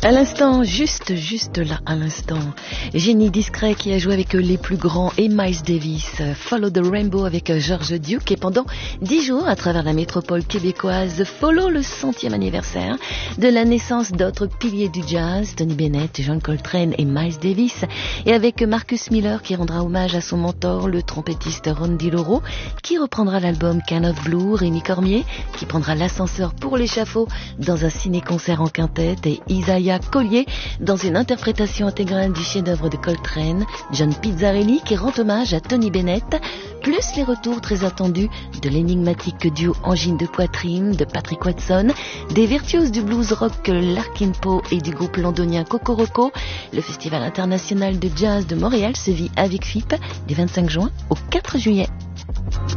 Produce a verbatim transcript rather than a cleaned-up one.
À l'instant, juste, juste là, à l'instant, Génie Discret qui a joué avec les plus grands et Miles Davis, Follow the Rainbow avec George Duke et pendant dix jours à travers la métropole québécoise, Follow le centième anniversaire de la naissance d'autres piliers du jazz, Tony Bennett, John Coltrane et Miles Davis, et avec Marcus Miller qui rendra hommage à son mentor, le trompettiste Ron DiLoro, qui reprendra l'album Kind of Blue, Rémi Cormier, qui prendra l'ascenseur pour l'échafaud dans un ciné-concert en quintette et Isaiah Collier dans une interprétation intégrale du chef-d'œuvre de Coltrane, John Pizzarelli qui rend hommage à Tony Bennett, plus les retours très attendus de l'énigmatique duo Angine de Poitrine de Patrick Watson, des virtuoses du blues rock Larkin Poe et du groupe londonien Cocoroco. Le Festival international de jazz de Montréal se vit avec F I P du vingt-cinq juin au quatre juillet.